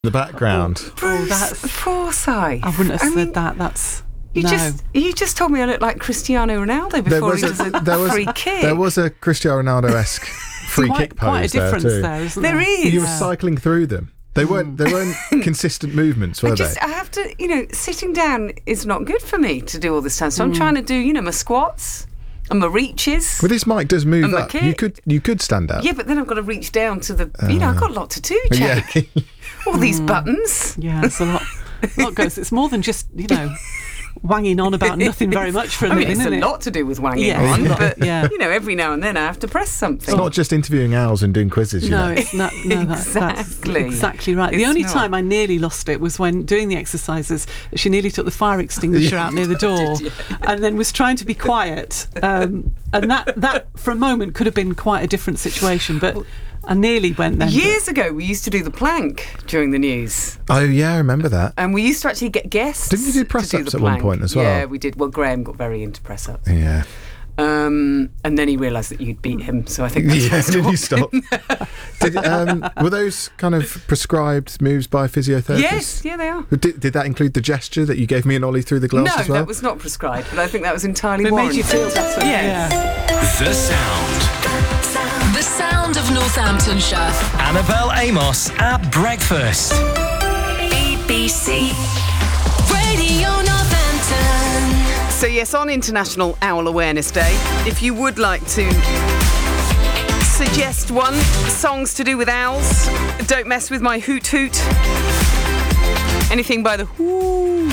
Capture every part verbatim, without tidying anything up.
the background. Oh, Bruce that's Forsyth. I wouldn't have I said mean, that. That's You no. just you just told me I look like Cristiano Ronaldo There before was he a, does a there was, free kick. there was a Cristiano Ronaldo-esque free quite, kick pose quite a difference there too. there, isn't There there? is. You were Yeah. cycling through them. They weren't. They weren't consistent movements, were I just they? I have to, you know, sitting down is not good for me to do all this time. So Mm. I'm trying to do, you know, my squats and my reaches. Well, this mic does move And my up. kit. You could. You could stand up. Yeah, but then I've got to reach down to the, you know, I've got a lot to do, Jake. Yeah. All these buttons. Yeah, it's a lot. A lot goes. It's more than just, you know, wanging on about nothing very much for a I mean, living, it's isn't a it? lot to do with wanging Yeah, on, it's a lot, but yeah. you know, every now and then I have to press something. It's not just interviewing owls and doing quizzes. You No, know. it's not. No, that's, that's Exactly. exactly right. The It's only not. time I nearly lost it was when doing the exercises. She nearly took the fire extinguisher out near the door, and then was trying to be quiet. Um, and that, that for a moment could have been quite a different situation, but I nearly went then. Years ago, we used to do the plank during the news, Oh yeah, I remember that. and we used to actually get guests. Didn't you do to press-ups the at one plank. point as well? Yeah, we did. Well, Graham got very into press ups, Yeah. um, and then he realised that you'd beat him. So I think that's Yeah. what Did you stopped. stop? Did, um, were those kind of prescribed moves by physiotherapists? Yes, yeah, they are. Did, did that include the gesture that you gave me an ollie through the glass No, as well? that was not prescribed, but I think that was entirely It made warranted. you feel better. Yeah. The Sound. The sound of Northamptonshire. Annabelle Amos at breakfast. B B C Radio Northampton. So yes, on International Owl Awareness Day, if you would like to suggest one, songs to do with owls, Don't Mess With My Hoot Hoot, anything by the Whoo,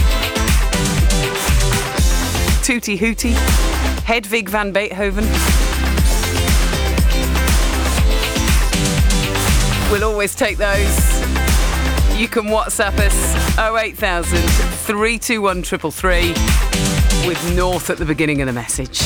Tootie Hootie, Hedwig van Beethoven. We'll always take those. You can WhatsApp us oh eight thousand, three two one, three three three with North at the beginning of the message.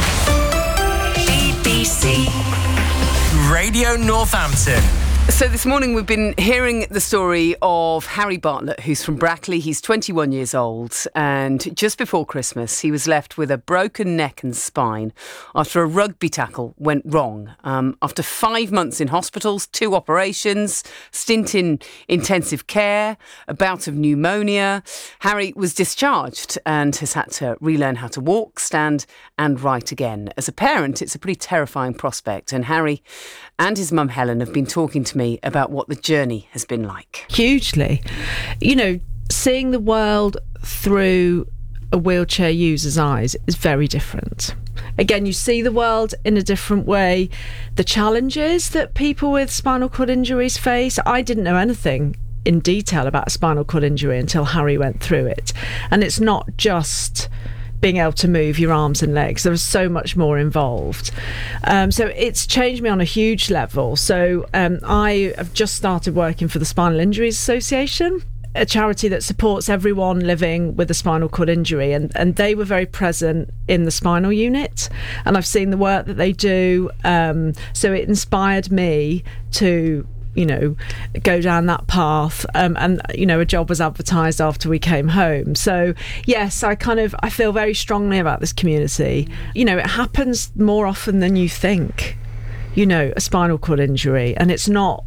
B B C Radio Northampton. So this morning we've been hearing the story of Harry Bartlett, who's from Brackley. He's twenty-one years old, and just before Christmas he was left with a broken neck and spine after a rugby tackle went wrong. Um, after five months in hospitals, two operations, stint in intensive care, a bout of pneumonia, Harry was discharged and has had to relearn how to walk, stand and write again. As a parent, it's a pretty terrifying prospect, and Harry and his mum Helen have been talking to me about what the journey has been like. Hugely. You know, seeing the world through a wheelchair user's eyes is very different. Again, you see the world in a different way. The challenges that people with spinal cord injuries face, I didn't know anything in detail about a spinal cord injury until Harry went through it. And it's not just being able to move your arms and legs. There was so much more involved. Um, so it's changed me on a huge level. So um, I have just started working for the Spinal Injuries Association, a charity that supports everyone living with a spinal cord injury, and, and they were very present in the spinal unit, and I've seen the work that they do. Um, so it inspired me to you know, go down that path. Um, and, you know, a job was advertised after we came home. So, yes, I kind of, I feel very strongly about this community. You know, it happens more often than you think, you know, a spinal cord injury. And it's not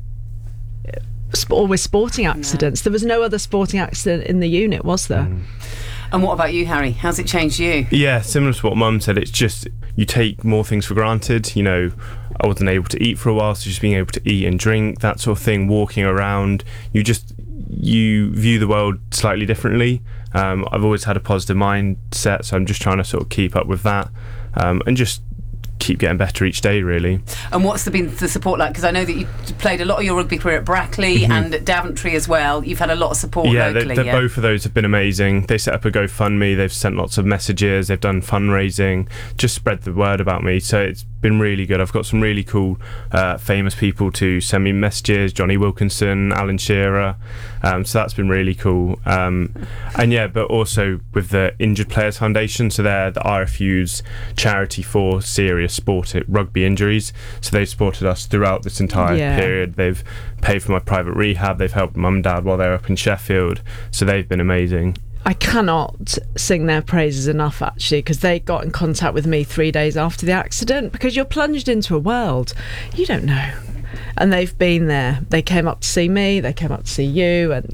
always sporting accidents. No. There was no other sporting accident in the unit, was there? Mm. And what about you, Harry? How's it changed you? Yeah, similar to what Mum said, it's just you take more things for granted. You know, I wasn't able to eat for a while, so just being able to eat and drink, that sort of thing, walking around, you just, you view the world slightly differently. Um, I've always had a positive mindset, so I'm just trying to sort of keep up with that um, and just keep getting better each day, really. And what's the, been the support like? Because I know that you played a lot of your rugby career at Brackley mm-hmm. and at Daventry as well. You've had a lot of support yeah, locally. They're, they're yeah, both of those have been amazing. They set up a GoFundMe, they've sent lots of messages, they've done fundraising, just spread the word about me. So it's been really good. I've got some really cool uh, famous people to send me messages, Johnny Wilkinson, Alan Shearer, um, so that's been really cool. Um, and yeah, but also with the Injured Players Foundation, so they're the R F U's charity for serious sport rugby injuries, so they've supported us throughout this entire yeah. period. They've paid for my private rehab, they've helped mum and dad while they're up in Sheffield, so they've been amazing. I cannot sing their praises enough, actually, because they got in contact with me three days after the accident, because you're plunged into a world you don't know and they've been there. They came up to see me, they came up to see you, and